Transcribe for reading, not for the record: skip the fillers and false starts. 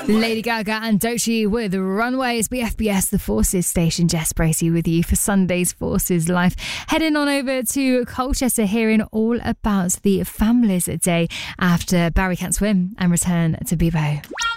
Lady Gaga and Doechii with Runways. BFBS, the Forces station. Jess Bracey with you for Sunday's Forces Live. Heading on over to Colchester, hearing all about the Families Day after Barry can't swim and return to Bevo.